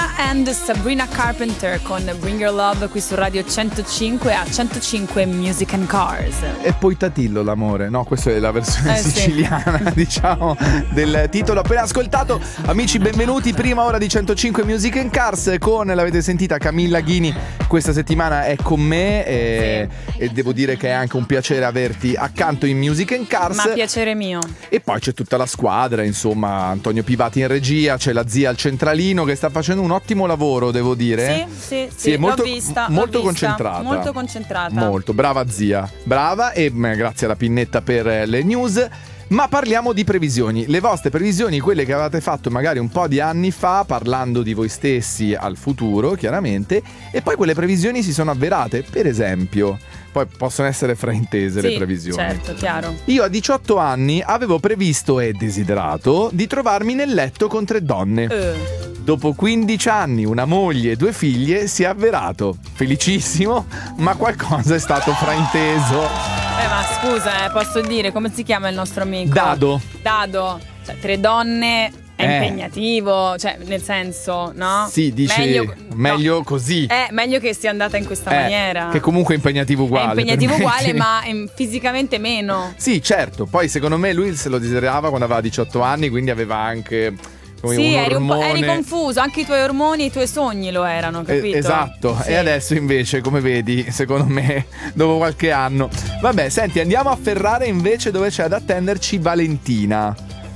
and Sabrina Carpenter con Bring Your Love qui su Radio 105 a 105 Music and Cars. E poi Tatillo l'amore, no? Questa è la versione siciliana, diciamo, del titolo appena ascoltato. Amici, benvenuti, prima ora di 105 Music and Cars con, l'avete sentita, Camilla Ghini. Questa settimana è con me e devo dire che è anche un piacere averti accanto in Music and Cars. Ma piacere mio. E poi c'è tutta la squadra, insomma, Antonio Pivati in regia, c'è la zia al centralino che sta facendo un ottimo lavoro, devo dire. Sì, è molto, l'ho vista. Concentrata. Molto concentrata. Molto, brava zia, brava, e grazie alla Pinnetta per le news. Ma parliamo di previsioni, le vostre previsioni, quelle che avevate fatto magari un po' di anni fa, parlando di voi stessi al futuro, chiaramente, e poi quelle previsioni si sono avverate, per esempio. Poi possono essere fraintese le previsioni. Certo, chiaro. Io a 18 anni avevo previsto e desiderato di trovarmi nel letto con 3 donne. Dopo 15 anni, una moglie e 2 figlie, si è avverato. Felicissimo, ma qualcosa è stato frainteso. Ma scusa, posso dire, come si chiama il nostro amico? Dado. Cioè, 3 donne è impegnativo, cioè, nel senso, no? Sì, dice meglio così. Meglio che sia andata in questa maniera. Che comunque è impegnativo uguale. È impegnativo uguale, ma fisicamente meno. Sì, certo. Poi secondo me lui se lo desiderava quando aveva 18 anni, quindi aveva anche... Sì, eri confuso, anche i tuoi ormoni e i tuoi sogni lo erano, capito? Esatto, sì. E adesso invece, come vedi, secondo me, dopo qualche anno. Vabbè, senti, andiamo a Ferrara invece, dove c'è ad attenderci Valentina.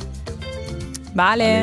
Vale.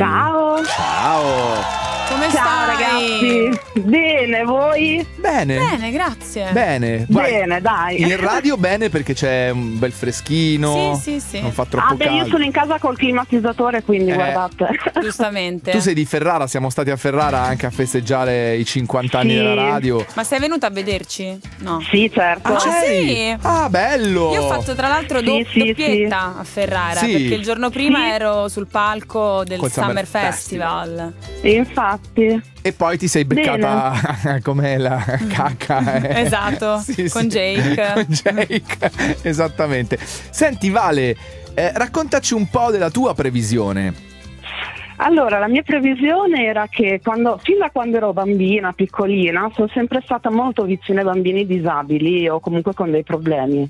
Ciao. Come stai? Ciao ragazzi. Bene, voi? Bene, grazie. Bene. Bene, dai. In radio bene perché c'è un bel freschino. Sì. Non fa troppo caldo. Io sono in casa col climatizzatore, quindi guardate. Giustamente. Tu sei di Ferrara, siamo stati a Ferrara anche a festeggiare i 50 anni della radio. Ma sei venuta a vederci? No. Sì, certo. Sì. Ah, bello. Io ho fatto tra l'altro doppietta a Ferrara, perché il giorno prima ero sul palco del Summer Festival. Infatti. E poi ti sei beccata com'è la cacca. Esatto, con Jake. Con Jake, esattamente. Senti Vale, raccontaci un po' della tua previsione. Allora, la mia previsione era che fin da quando ero bambina, piccolina, sono sempre stata molto vicina ai bambini disabili o comunque con dei problemi.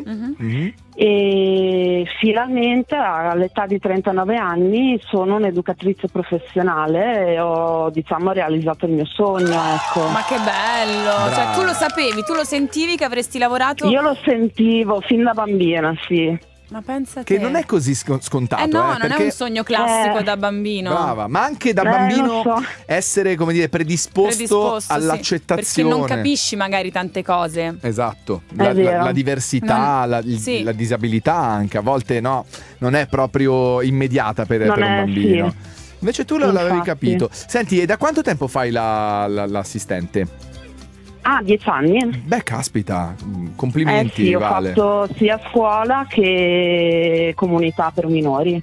E finalmente all'età di 39 anni sono un'educatrice professionale e ho, realizzato il mio sogno, ecco. Ma che bello! Brava. Cioè, tu lo sapevi, tu lo sentivi che avresti lavorato? Io lo sentivo fin da bambina, sì. Ma pensa che non è così scontato. Non è un sogno classico da bambino. Brava, ma anche da bambino essere, come dire, predisposto all'accettazione. Perché non capisci magari tante cose. Esatto, la diversità, la disabilità anche, a volte non è proprio immediata per un bambino. Sì. Invece tu l'avevi capito. Senti, e da quanto tempo fai l'assistente? 10 anni. Beh, caspita, complimenti, Vale. Ho fatto sia scuola che comunità per minori.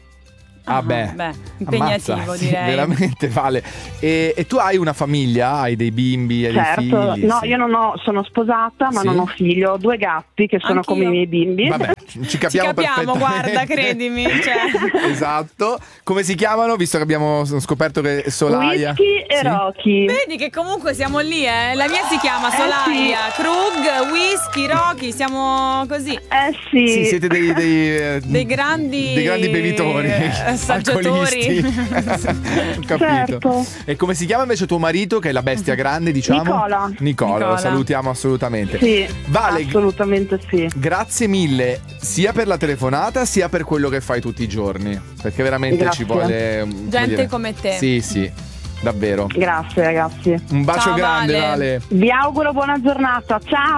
Impegnativo, direi. Veramente, Vale. E tu hai una famiglia? Hai dei bimbi? Hai dei figli? No, io non ho, sono sposata, ma non ho figli. Ho 2 gatti che sono come i miei bimbi. Vabbè, ci capiamo perfettamente. Guarda, credimi. Esatto. Come si chiamano? Visto che abbiamo scoperto che Solaya. Whisky e Rocky. Vedi che comunque siamo lì, La mia si chiama Solaya, Krug, Whisky, Rocky. Siamo così. Sì, siete dei grandi bevitori. Assaggiatori. Ho capito. Certo. E come si chiama invece tuo marito, che è la bestia grande, diciamo? Nicola. Lo salutiamo assolutamente. Sì, Vale, assolutamente sì. Grazie mille sia per la telefonata sia per quello che fai tutti i giorni, perché veramente ci vuole gente come te. Sì, davvero. Grazie ragazzi. Un bacio grande, Vale. Vi auguro buona giornata.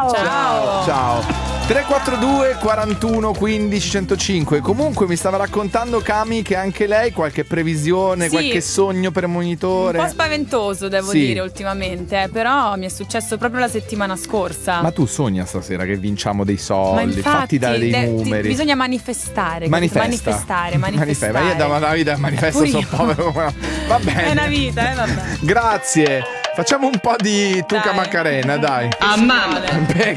Ciao. 342 41 15 105. Comunque mi stava raccontando Cami che anche lei qualche previsione, qualche sogno premonitore. Un po' spaventoso devo dire ultimamente, però mi è successo proprio la settimana scorsa. Ma tu sogna stasera che vinciamo dei soldi, fatti dare dei numeri. Bisogna manifestare. Manifestare. Ma io da una vita manifesto, sono povero. Va bene. È una vita, vabbè. Grazie. Facciamo un po' di Tuca Macarena, dai. A mamma.